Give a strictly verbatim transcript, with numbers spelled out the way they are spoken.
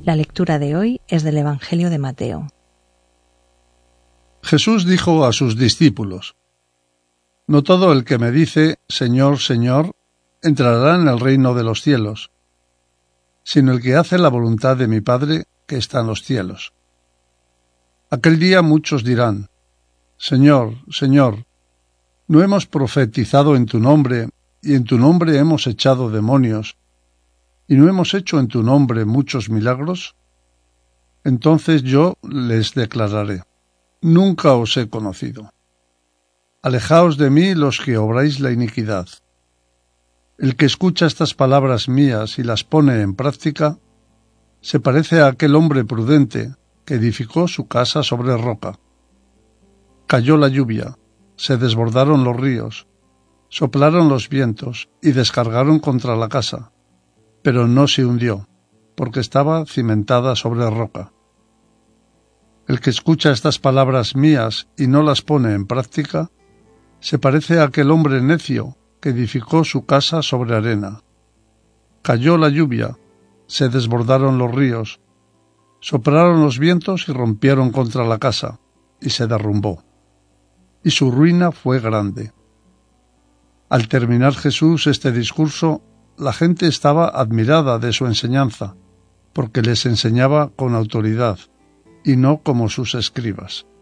La lectura de hoy es del Evangelio de Mateo. Jesús dijo a sus discípulos: No todo el que me dice Señor, Señor, entrará en el reino de los cielos, sino el que hace la voluntad de mi Padre que está en los cielos. Aquel día muchos dirán: Señor, Señor, ¿no hemos profetizado en tu nombre, y en tu nombre hemos echado demonios, y no hemos hecho en tu nombre muchos milagros? Entonces yo les declararé: Nunca os he conocido. Alejaos de mí los que obráis la iniquidad. El que escucha estas palabras mías y las pone en práctica, se parece a aquel hombre prudente que edificó su casa sobre roca. Cayó la lluvia, se desbordaron los ríos, soplaron los vientos y descargaron contra la casa, pero no se hundió, porque estaba cimentada sobre roca. El que escucha estas palabras mías y no las pone en práctica, se parece a aquel hombre necio que edificó su casa sobre arena. Cayó la lluvia, se desbordaron los ríos, soplaron los vientos y rompieron contra la casa, y se derrumbó. Y su ruina fue grande. Al terminar Jesús este discurso, la gente estaba admirada de su enseñanza, porque les enseñaba con autoridad, y no como sus escribas.